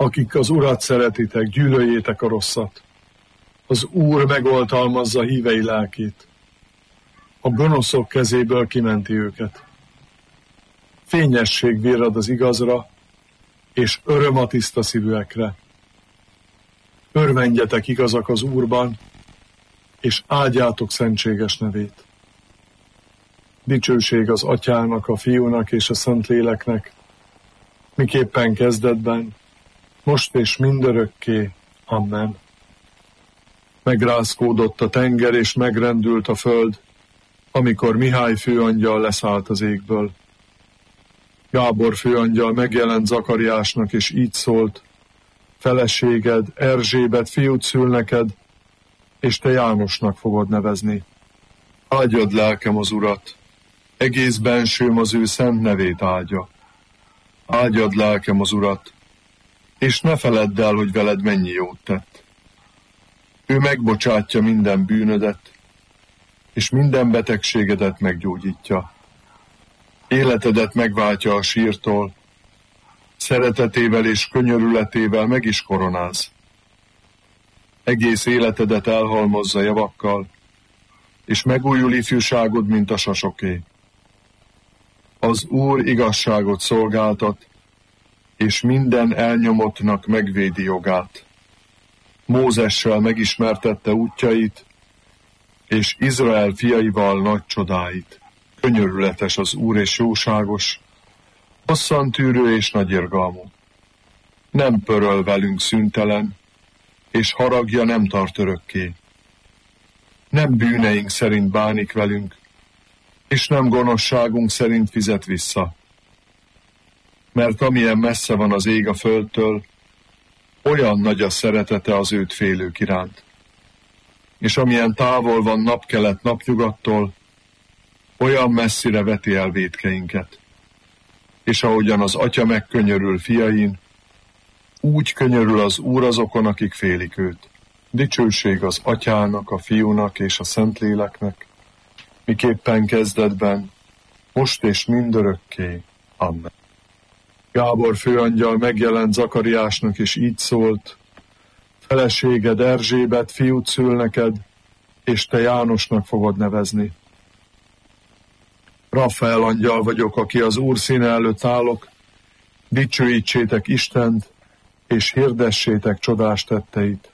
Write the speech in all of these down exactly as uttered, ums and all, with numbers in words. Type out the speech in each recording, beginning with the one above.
Akik az Urat szeretitek, gyűlöljétek a rosszat. Az Úr megoltalmazza hívei lelkét. A gonoszok kezéből kimenti őket. Fényesség virrad az igazra, és öröm a tiszta szívűekre. Örvendjetek igazak az Úrban, és áldjátok szentséges nevét. Dicsőség az Atyának, a Fiúnak és a Szentléleknek, miképpen kezdetben, most és mindörökké. Amen. Megrázkódott a tenger, és megrendült a föld, amikor Mihály főangyal leszállt az égből. Gábor főangyal megjelent Zakariásnak, és így szólt: feleséged, Erzsébet fiút szül neked, és te Jánosnak fogod nevezni. Áldjad lelkem az Urat, egész bensőm az ő szent nevét áldja. Áldjad lelkem az Urat, és ne feledd el, hogy veled mennyi jót tett. Ő megbocsátja minden bűnödet, és minden betegségedet meggyógyítja. Életedet megváltja a sírtól, szeretetével és könyörületével meg is koronáz. Egész életedet elhalmozza javakkal, és megújul ifjúságod, mint a sasoké. Az Úr igazságot szolgáltat, és minden elnyomottnak megvédi jogát. Mózessel megismertette útjait, és Izrael fiaival nagy csodáit. Könyörületes az Úr és jóságos, hosszantűrő és nagyirgalmú. Nem pöröl velünk szüntelen, és haragja nem tart örökké. Nem bűneink szerint bánik velünk, és nem gonoszságunk szerint fizet vissza. Mert amilyen messze van az ég a földtől, olyan nagy a szeretete az őt félők iránt. És amilyen távol van napkelet napnyugattól, olyan messzire veti el vétkeinket. És ahogyan az Atya megkönyörül fiain, úgy könyörül az Úr azokon, akik félik őt. Dicsőség az Atyának, a Fiúnak és a Szentléleknek, miképpen kezdetben, most és mindörökké. Amen. Gábor főangyal megjelent Zakariásnak, és így szólt: feleséged, Erzsébet fiút szül neked, és te Jánosnak fogod nevezni. Rafael angyal vagyok, aki az Úr színe előtt állok, dicsőítsétek Istent, és hirdessétek csodás tetteit.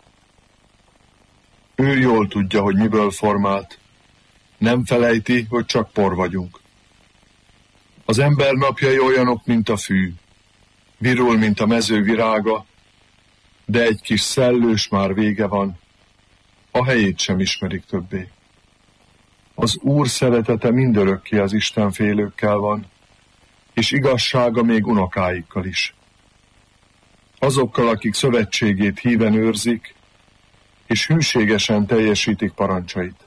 Ő jól tudja, hogy miből formált, nem felejti, hogy csak por vagyunk. Az ember napjai olyanok, mint a fű, virul, mint a mező virága, de egy kis szellős már vége van, a helyét sem ismerik többé. Az Úr szeretete mindörökké az istenfélőkkel van, és igazsága még unokáikkal is. Azokkal, akik szövetségét híven őrzik, és hűségesen teljesítik parancsait.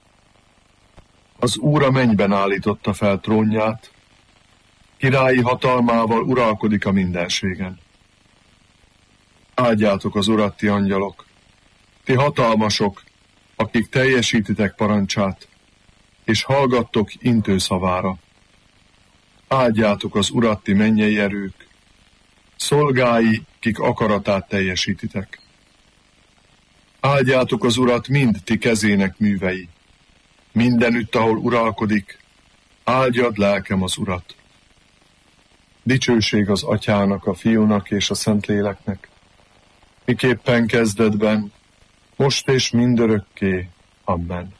Az Úr a mennyben állította fel trónját, királyi hatalmával uralkodik a mindenségen. Áldjátok az Urat, ti angyalok, ti hatalmasok, akik teljesítitek parancsát, és hallgattok intő szavára. Áldjátok az Urat, ti mennyei erők, szolgái, kik akaratát teljesítitek. Áldjátok az Urat mind ti kezének művei, mindenütt, ahol uralkodik, áldjad lelkem az Urat. Dicsőség az Atyának, a Fiúnak és a Szentléleknek, miképpen kezdetben, most és mindörökké. Amen.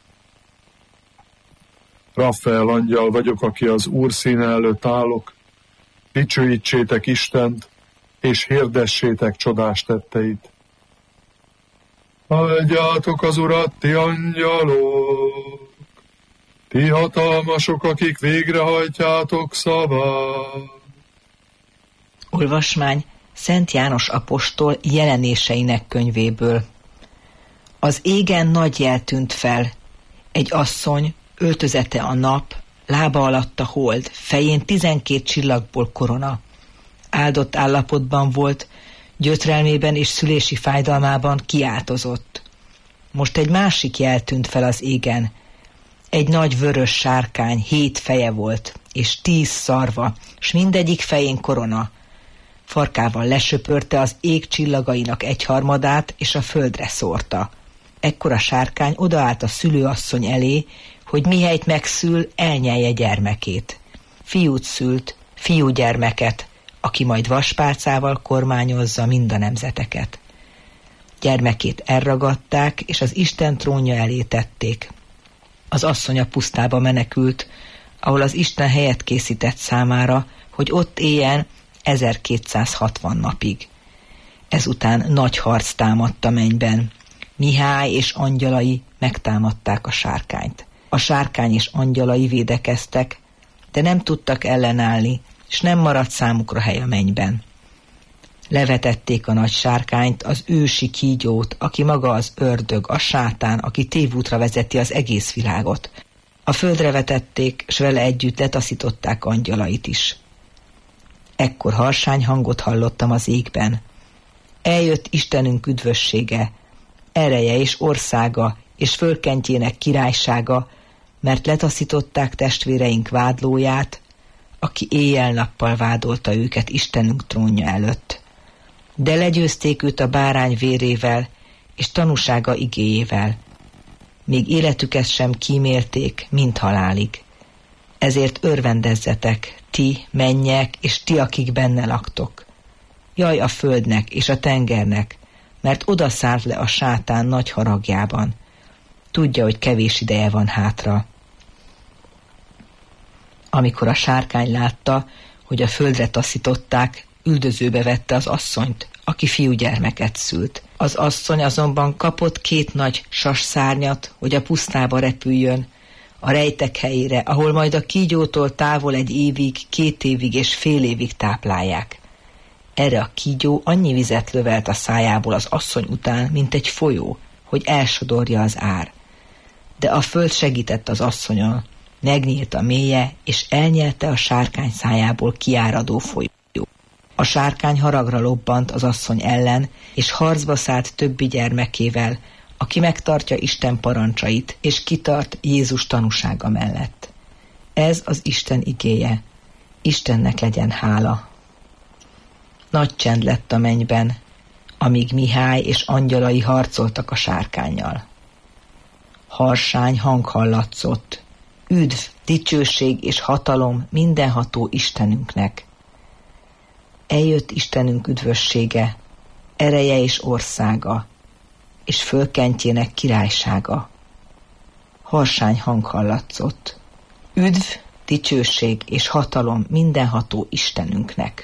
Rafael angyal vagyok, aki az Úr színe előtt állok, dicsőítsétek Istent, és hirdessétek csodás tetteit. Áldjátok az Urat, ti angyalok, ti hatalmasok, akik végrehajtjátok szavát. Olvasmány Szent János apostol jelenéseinek könyvéből. Az égen nagy jel tűnt fel, egy asszony, öltözete a nap, lába alatt a hold, fején tizenkét csillagból korona. Áldott állapotban volt, gyötrelmében és szülési fájdalmában kiáltozott. Most egy másik jel tűnt fel az égen. Egy nagy vörös sárkány, hét feje volt, és tíz szarva, s mindegyik fején korona. farkával lesöpörte az ég csillagainak egyharmadát, és a földre szórta. Ekkor a sárkány odaállt a szülőasszony elé, hogy mihelyt megszül, elnyelje gyermekét. Fiút szült, fiúgyermeket, aki majd vaspálcával kormányozza mind a nemzeteket. Gyermekét elragadták, és az Isten trónja elé tették. Az asszony a pusztába menekült, ahol az Isten helyet készített számára, hogy ott éljen ezerkétszázhatvan napig. Ezután nagy harc támadt a mennyben. Mihály és angyalai megtámadták a sárkányt. A sárkány és angyalai védekeztek, de nem tudtak ellenállni, és nem maradt számukra hely a mennyben. Levetették a nagy sárkányt, az ősi kígyót, aki maga az ördög, a sátán, aki tévútra vezeti az egész világot. A földre vetették, s vele együtt letaszították angyalait is. Ekkor harsány hangot hallottam az égben. Eljött Istenünk üdvössége, ereje és országa, és fölkentjének királysága, mert letaszították testvéreink vádlóját, aki éjjel-nappal vádolta őket Istenünk trónja előtt. De legyőzték őt a bárány vérével, és tanúsága igéjével. Még életüket sem kímélték, mint halálig. Ezért örvendezzetek, ti, mennyek, és ti, akik benne laktok. Jaj a földnek és a tengernek, mert odaszállt le a sátán nagy haragjában. Tudja, hogy kevés ideje van hátra. Amikor a sárkány látta, hogy a földre taszították, üldözőbe vette az asszonyt, aki fiúgyermeket szült. Az asszony azonban kapott két nagy sasszárnyat, hogy a pusztába repüljön, a rejtek helyére, ahol majd a kígyótól távol egy évig, két évig és fél évig táplálják. Erre a kígyó annyi vizet lövelt a szájából az asszony után, mint egy folyó, hogy elsodorja az ár. De a föld segített az asszonyon, megnyílt a mélye, és elnyelte a sárkány szájából kiáradó folyó. A sárkány haragra lobbant az asszony ellen, és harcba szállt többi gyermekével, aki megtartja Isten parancsait, és kitart Jézus tanúsága mellett. Ez az Isten igéje. Istennek legyen hála. Nagy csend lett a mennyben, amíg Mihály és angyalai harcoltak a sárkánnyal. Harsány hang hallatszott. Üdv, dicsőség és hatalom mindenható Istenünknek. Eljött Istenünk üdvössége, ereje és országa, és fölkentjének királysága. Harsány hang hallatszott. Üdv, dicsőség és hatalom mindenható Istenünknek.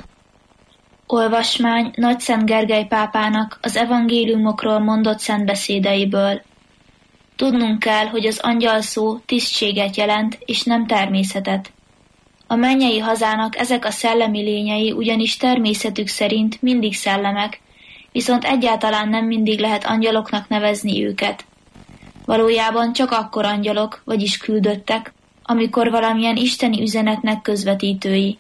Olvasmány Nagyszent Gergely pápának az evangéliumokról mondott szentbeszédeiből. Tudnunk kell, hogy az angyal szó tisztséget jelent, és nem természetet. A mennyei hazának ezek a szellemi lényei ugyanis természetük szerint mindig szellemek, viszont egyáltalán nem mindig lehet angyaloknak nevezni őket. Valójában csak akkor angyalok, vagyis küldöttek, amikor valamilyen isteni üzenetnek közvetítői.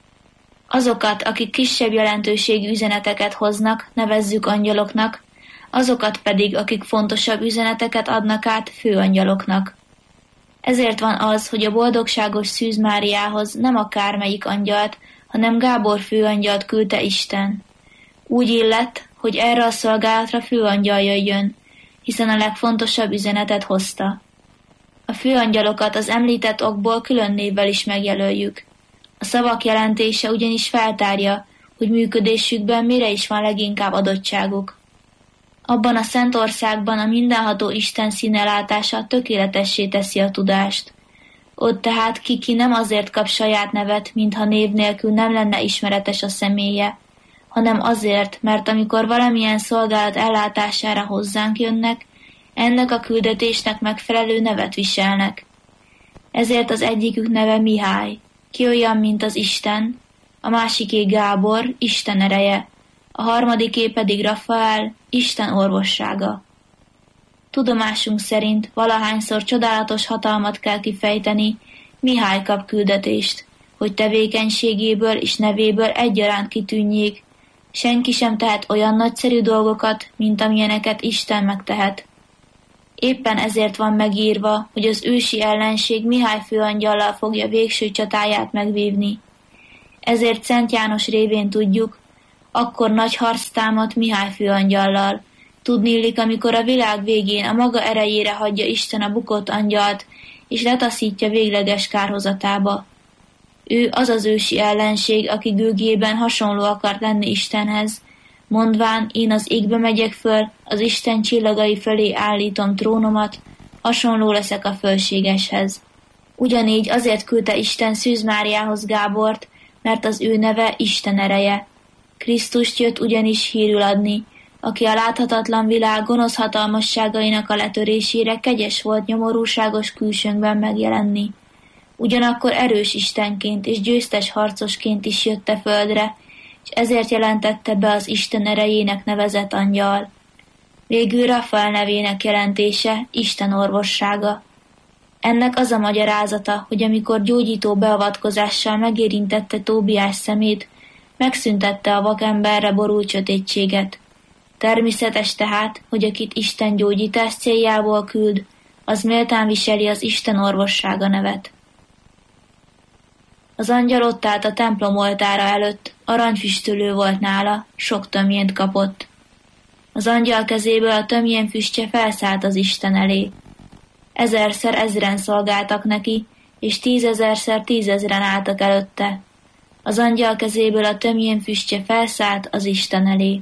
Azokat, akik kisebb jelentőségű üzeneteket hoznak, nevezzük angyaloknak, azokat pedig, akik fontosabb üzeneteket adnak át, főangyaloknak. Ezért van az, hogy a boldogságos Szűz Máriához nem akármelyik angyalt, hanem Gábor főangyalt küldte Isten. Úgy illett, hogy erre a szolgálatra főangyal jöjjön, hiszen a legfontosabb üzenetet hozta. A főangyalokat az említett okból külön névvel is megjelöljük. A szavak jelentése ugyanis feltárja, hogy működésükben mire is van leginkább adottságuk. Abban a szent országban a mindenható Isten színelátása tökéletessé teszi a tudást. Ott tehát ki-ki nem azért kap saját nevet, mintha név nélkül nem lenne ismeretes a személye, hanem azért, mert amikor valamilyen szolgálat ellátására hozzánk jönnek, ennek a küldetésnek megfelelő nevet viselnek. Ezért az egyikük neve Mihály, ki olyan, mint az Isten, a másiké Gábor, Isten ereje, a harmadiké pedig Rafael, Isten orvossága. Tudomásunk szerint valahányszor csodálatos hatalmat kell kifejteni, Mihály kap küldetést, hogy tevékenységéből és nevéből egyaránt kitűnjék, senki sem tehet olyan nagyszerű dolgokat, mint amilyeneket Isten megtehet. Éppen ezért van megírva, hogy az ősi ellenség Mihály főangyallal fogja végső csatáját megvívni. Ezért Szent János révén tudjuk, Akkor nagy harc támadt Mihály főangyallal. Tudniillik, amikor a világ végén a maga erejére hagyja Isten a bukott angyalt, és letaszítja végleges kárhozatába. Ő az az ősi ellenség, aki gőgében hasonló akart lenni Istenhez, mondván, én az égbe megyek föl, az Isten csillagai fölé állítom trónomat, hasonló leszek a fölségeshez. Ugyanígy azért küldte Isten Szűz Máriához Gábort, mert az ő neve Isten ereje. Krisztust jött ugyanis hírül adni, aki a láthatatlan világ gonosz hatalmasságainak a letörésére kegyes volt nyomorúságos külsőnkben megjelenni. Ugyanakkor erős Istenként és győztes harcosként is jött a földre, és ezért jelentette be az Isten erejének nevezett angyal. Végül Rafael nevének jelentése Isten orvossága. Ennek az a magyarázata, hogy amikor gyógyító beavatkozással megérintette Tóbiás szemét, megszüntette a vakemberre borult sötétséget. Természetes tehát, hogy akit Isten gyógyítás céljából küld, az méltán viseli az Isten orvossága nevet. Az angyal ott állt a templom oltára előtt, aranyfüstölő volt nála, sok tömjént kapott. Az angyal kezéből a tömjén füstje felszállt az Isten elé. Ezerszer ezren szolgáltak neki, és tízezerszer tízezren álltak előtte. Az angyal kezéből a tömjén füstje felszállt az Isten elé.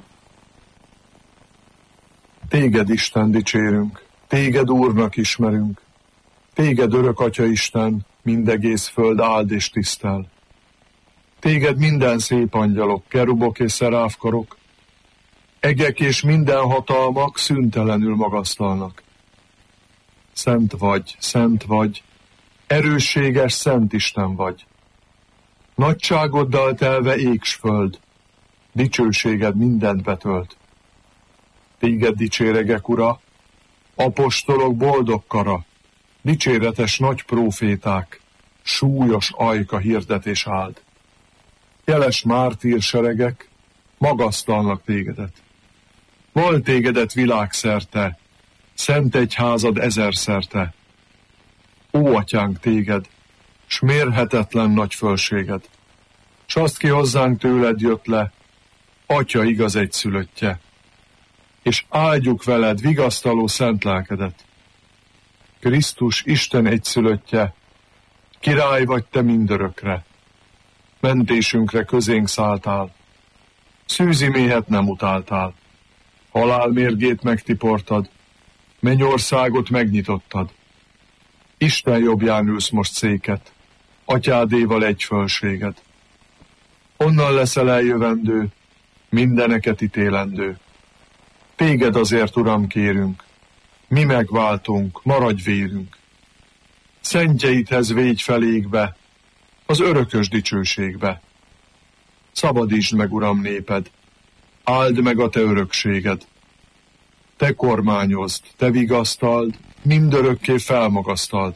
Téged, Isten, dicsérünk, téged Úrnak ismerünk, téged örök Atya Isten, mindegész föld áld és tisztel. Téged minden szép angyalok, kerubok és szeráfkarok, egek és minden hatalmak szüntelenül magasztalnak. Szent vagy, szent vagy, erősséges szent Isten vagy. Nagyságoddal telve ég s föld, dicsőséged mindent betölt. Téged dicséregek, Ura, apostolok boldog kara, dicséretes nagy próféták, súlyos ajka hirdetés áld. Jeles mártír seregek magasztalnak tégedet. Val tégedet világszerte, szent egyházad ezerszerte. Ó, atyánk, téged, s mérhetetlen nagy fölséged, s azt ki hozzánk tőled jött le, Atya igaz egyszülöttje, és áldjuk veled vigasztaló szent lelkedet. Krisztus Isten egyszülöttje, király vagy te mindörökre, mentésünkre közénk szálltál, szűzi méhet nem utáltál, halál mérgét megtiportad, mennyországot megnyitottad. Isten jobbján ülsz most széket, atyádéval egy fölséged. Onnan leszel eljövendő, mindeneket ítélendő. Téged azért, Uram, kérünk, mi megváltunk, maradj vérünk. Szentjeidhez végy felégbe, az örökös dicsőségbe. Szabadítsd meg, Uram, néped, áld meg a te örökséged. Te kormányozd, te vigasztald, mindörökké felmagasztald.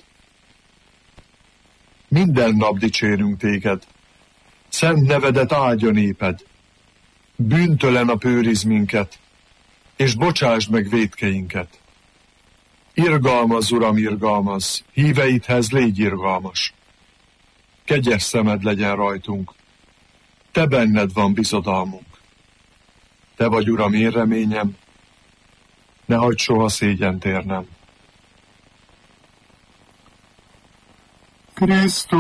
Minden nap dicsérünk téged, szent nevedet áldja néped. Bűntelen a őrizd minket, és bocsásd meg vétkeinket. Irgalmazz, Uram, irgalmazz, híveidhez légy irgalmas. Kegyes szemed legyen rajtunk, te benned van bizodalmunk. Te vagy, Uram, én reményem, ne hagyd soha szégyent érnem. Krisztus